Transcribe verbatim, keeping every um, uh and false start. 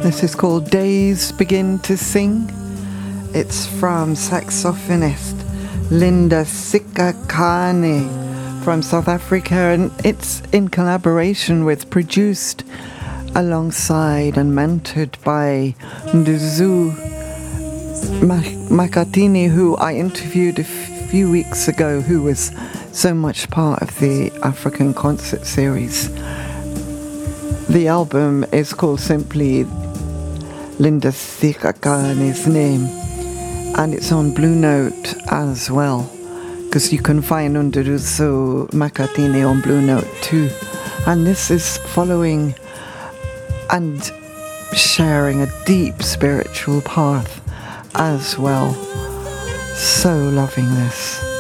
This is called Days Begin to Sing. It's from saxophonist Linda Sikakane from South Africa, and it's in collaboration with, produced alongside and mentored by Nduzu Makatini, who I interviewed a few weeks ago, who was so much part of the African concert series. The album is called simply Linda Sikakane's name, and it's on Blue Note as well, because you can find Nduzu Makatini on Blue Note too. And this is following and sharing a deep spiritual path as well. So loving this.